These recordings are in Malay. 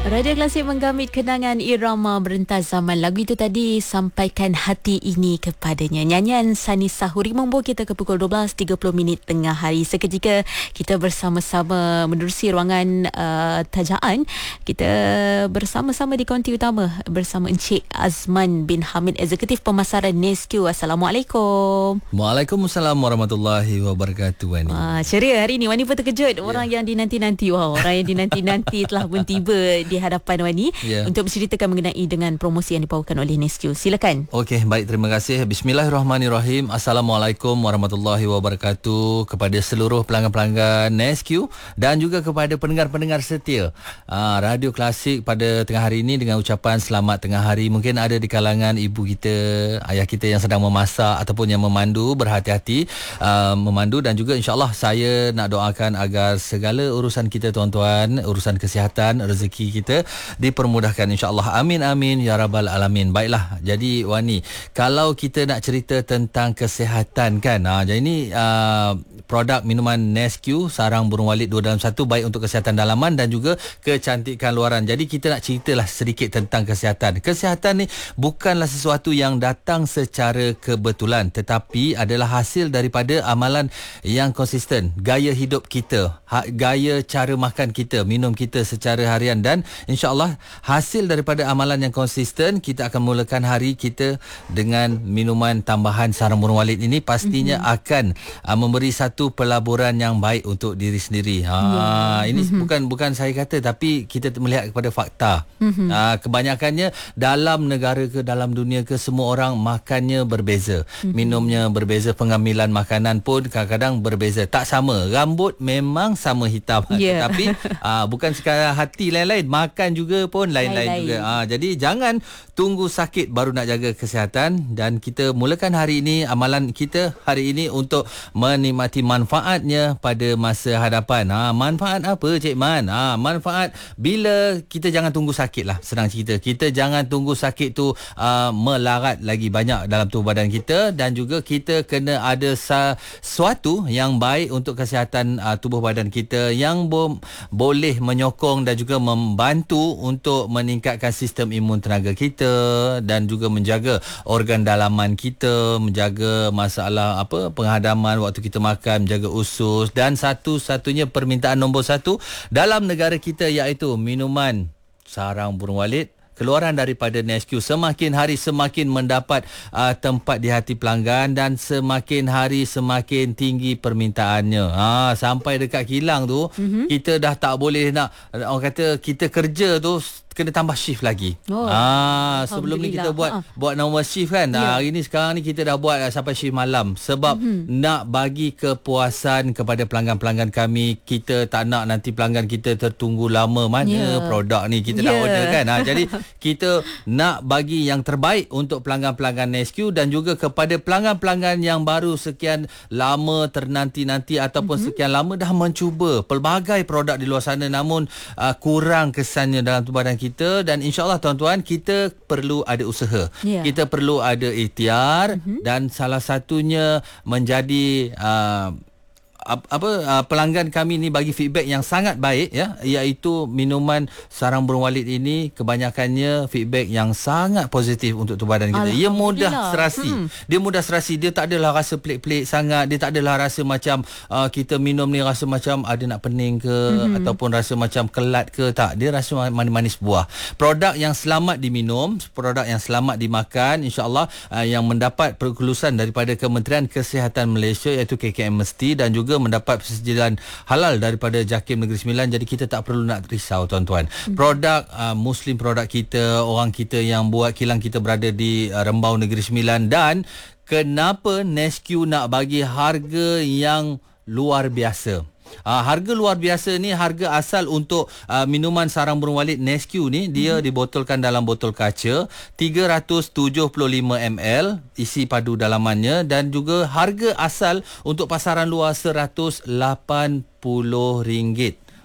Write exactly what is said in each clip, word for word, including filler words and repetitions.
Radio Klasik menggamit kenangan irama berentas zaman. Lagu itu tadi Sampaikan Hati Ini Kepadanya. Nyanyian Sani Sahuri membawa kita ke pukul dua belas tiga puluh minit tengah hari. Seketika kita bersama-sama menerusi ruangan uh, tajaan. Kita bersama-sama di kaunti utama bersama Encik Azman bin Hamid, Eksekutif Pemasaran Nescue. Assalamualaikum. Waalaikumsalam warahmatullahi wabarakatuh, Wani. Ah, ceria hari ini. Wani pun terkejut. Orang yeah. yang dinanti-nanti. Wow, orang yang dinanti-nanti telah pun tiba di hadapan Wani yeah. untuk menceritakan mengenai dengan promosi yang dibawakan oleh Nescue. Silakan. Okey, baik, terima kasih. Bismillahirrahmanirrahim. Assalamualaikum warahmatullahi wabarakatuh kepada seluruh pelanggan-pelanggan Nescue dan juga kepada pendengar-pendengar setia aa, Radio Klasik pada tengah hari ini dengan ucapan selamat tengah hari. Mungkin ada di kalangan ibu kita, ayah kita yang sedang memasak ataupun yang memandu, berhati-hati aa, memandu, dan juga insya-Allah saya nak doakan agar segala urusan kita tuan-tuan, urusan kesihatan, rezeki kita kita dipermudahkan, insya-Allah. Amin amin ya rabbal alamin. Baiklah, jadi Wani, kalau kita nak cerita tentang kesihatan kan, ha, jadi ini uh, produk minuman Nescue sarang burung walit dua dalam satu, baik untuk kesihatan dalaman dan juga kecantikan luaran. Jadi kita nak ceritalah sedikit tentang kesihatan. Kesihatan ni bukanlah sesuatu yang datang secara kebetulan, tetapi adalah hasil daripada amalan yang konsisten, gaya hidup kita, gaya cara makan kita, minum kita secara harian, dan insya-Allah hasil daripada amalan yang konsisten kita akan mulakan hari kita dengan minuman tambahan sarang burung walit ini pastinya mm-hmm. akan uh, memberi satu pelaburan yang baik untuk diri sendiri. Ha yeah. ini mm-hmm. bukan bukan saya kata, tapi kita melihat kepada fakta. Mm-hmm. Uh, kebanyakannya dalam negara ke dalam dunia ke, semua orang makannya berbeza. Mm-hmm. Minumnya berbeza, pengambilan makanan pun kadang-kadang berbeza. Tak sama. Rambut memang sama hitam, yeah. tetapi uh, bukan sekadar hati lain-lain, makan juga pun lain-lain juga. Ha, jadi jangan tunggu sakit baru nak jaga kesihatan, dan kita mulakan hari ini, amalan kita hari ini untuk menikmati manfaatnya pada masa hadapan. Ha, manfaat apa, Cik Man? Ha, manfaat bila kita jangan tunggu sakit lah, senang cerita. Kita jangan tunggu sakit tu uh, melarat lagi banyak dalam tubuh badan kita, dan juga kita kena ada sesuatu yang baik untuk kesihatan uh, tubuh badan kita yang bo- boleh menyokong dan juga membantu untuk meningkatkan sistem imun tenaga kita dan juga menjaga organ dalaman kita, menjaga masalah apa penghadaman waktu kita makan, menjaga usus, dan satu-satunya permintaan nombor satu dalam negara kita iaitu minuman sarang burung walit keluaran daripada Nescue. Semakin hari semakin mendapat uh, tempat di hati pelanggan, dan semakin hari semakin tinggi permintaannya. Ha, sampai dekat kilang tu, mm-hmm. kita dah tak boleh nak, orang kata kita kerja tu kena tambah shift lagi. Oh, ah, sebelum ni kita buat ha. buat normal shift kan. Yeah. Hari ni sekarang ni kita dah buat sampai shift malam sebab mm-hmm. nak bagi kepuasan kepada pelanggan-pelanggan kami. Kita tak nak nanti pelanggan kita tertunggu lama mana yeah. produk ni kita yeah. dah order kan. Ha, jadi kita nak bagi yang terbaik untuk pelanggan-pelanggan Nescue, dan juga kepada pelanggan-pelanggan yang baru sekian lama ternanti-nanti ataupun mm-hmm. sekian lama dah mencuba pelbagai produk di luar sana namun uh, kurang kesannya dalam tubuh badan kita. Dan insya-Allah tuan-tuan, kita perlu ada usaha. Yeah. Kita perlu ada ikhtiar, mm-hmm. dan salah satunya menjadi uh, apa uh, pelanggan kami ni bagi feedback yang sangat baik, ya, iaitu minuman sarang burung walit ini kebanyakannya feedback yang sangat positif untuk tubuh badan kita. Ia mudah serasi. Hmm. Dia mudah serasi, dia tak adalah rasa pelik-pelik sangat, dia tak adalah rasa macam uh, kita minum ni rasa macam ada nak pening ke, hmm. ataupun rasa macam kelat ke, tak. Dia rasa manis-manis buah. Produk yang selamat diminum, produk yang selamat dimakan, insya-Allah uh, yang mendapat perkulusan daripada Kementerian Kesihatan Malaysia iaitu K K M Mesti, dan juga mendapat persediaan halal daripada JAKIM Negeri Sembilan. Jadi kita tak perlu nak risau tuan-tuan. Hmm. Produk uh, Muslim produk kita, orang kita yang buat, kilang kita berada di uh, Rembau Negeri Sembilan. Dan kenapa Nescue nak bagi harga yang luar biasa? Uh, harga luar biasa ni, harga asal untuk uh, minuman sarang burung walit Nescue ni, dia hmm. dibotolkan dalam botol kaca tiga ratus tujuh puluh lima mililiter isi padu dalamannya, dan juga harga asal untuk pasaran luar seratus lapan puluh ringgit.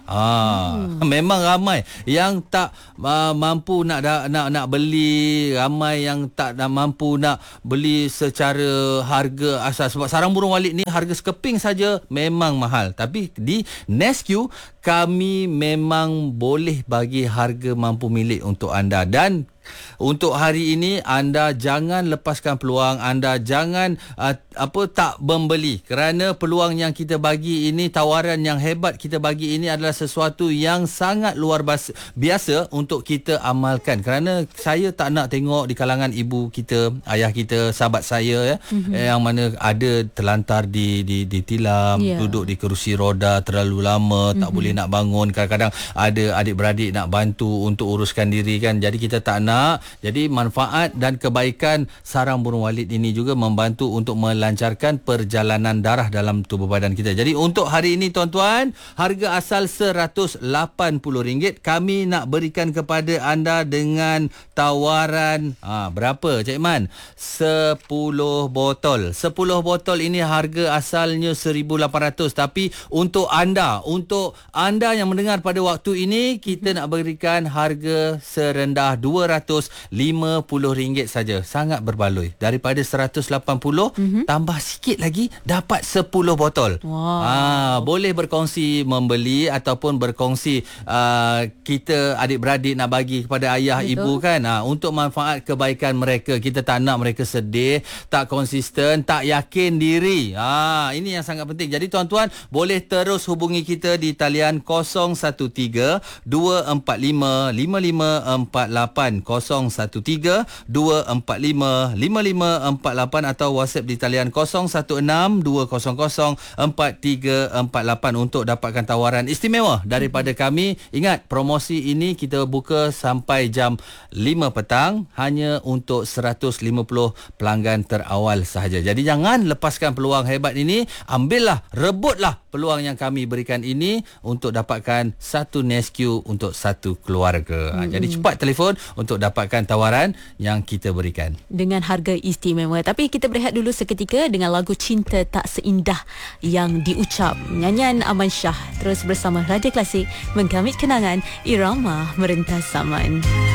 Ah, hmm. Memang ramai yang tak uh, mampu nak da, nak nak beli, ramai yang tak nak mampu nak beli secara harga asal, sebab sarang burung walit ni harga sekeping saja memang mahal. Tapi di Nesque kami memang boleh bagi harga mampu milik untuk anda. Dan untuk hari ini anda jangan lepaskan peluang, anda jangan uh, apa tak membeli, kerana peluang yang kita bagi ini, tawaran yang hebat kita bagi ini adalah sesuatu yang sangat luar biasa untuk kita amalkan. Kerana saya tak nak tengok di kalangan ibu kita, ayah kita, sahabat saya ya, mm-hmm. yang mana ada terlantar di di di tilam, yeah. duduk di kerusi roda terlalu lama, mm-hmm. tak boleh nak bangun, kadang-kadang ada adik-beradik nak bantu untuk uruskan diri kan. Jadi kita tak nak. Jadi manfaat dan kebaikan sarang burung walit ini juga membantu untuk melancarkan perjalanan darah dalam tubuh badan kita. Jadi untuk hari ini tuan-tuan, harga asal seratus lapan puluh ringgit, kami nak berikan kepada anda dengan tawaran ha, berapa Cik Man? sepuluh botol. sepuluh botol ini harga asalnya seribu lapan ratus, tapi untuk anda, untuk anda yang mendengar pada waktu ini, kita nak berikan harga serendah dua ratus lima puluh ringgit saja. Sangat berbaloi. Daripada seratus lapan puluh mm-hmm. tambah sikit lagi dapat sepuluh botol. Wow. Ah, boleh berkongsi membeli ataupun berkongsi uh, kita adik-beradik nak bagi kepada ayah, betul, ibu kan. Ah, untuk manfaat kebaikan mereka. Kita tak nak mereka sedih, tak konsisten, tak yakin diri. Ah, ini yang sangat penting. Jadi tuan-tuan boleh terus hubungi kita di talian kosong satu tiga dua empat lima lima lima empat lapan, kosong satu tiga dua empat lima lima lima empat lapan, atau WhatsApp di talian kosong satu enam dua kosong kosong empat tiga empat lapan untuk dapatkan tawaran istimewa daripada kami. Ingat, promosi ini kita buka sampai jam lima petang hanya untuk seratus lima puluh pelanggan terawal sahaja. Jadi jangan lepaskan peluang hebat ini. Ambillah, rebutlah peluang yang kami berikan ini untuk dapatkan satu Nesque untuk satu keluarga. Hmm. Jadi cepat telefon untuk dapatkan tawaran yang kita berikan dengan harga istimewa. Tapi kita berehat dulu seketika dengan lagu Cinta Tak Seindah yang diucap, nyanyian Aman Shah. Terus bersama Radio Klasik, menggamit kenangan irama merentas zaman.